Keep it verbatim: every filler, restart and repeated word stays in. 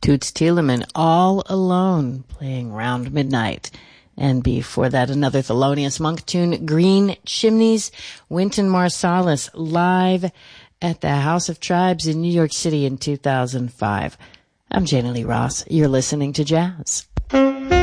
Toots Thielemans, All Alone, playing Round Midnight. And before that, another Thelonious Monk tune, Green Chimneys, Wynton Marsalis, live at the House of Tribes in New York City in two thousand five. I'm Jana Lee Ross. You're listening to Jazz.